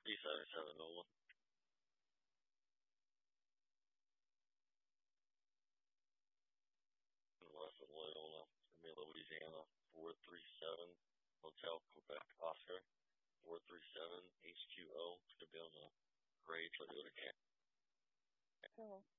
377 Nola. West of Loyola, Louisiana. 437 Hotel Quebec Oscar. 437 HQO. It's going to be on the gray Toyota Camry. Cool.